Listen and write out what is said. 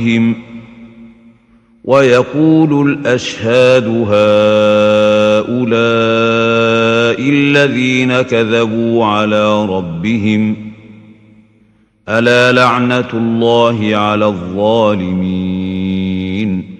ويقول الأشهاد هؤلاء الذين كذبوا على ربهم ألا لعنة الله على الظالمين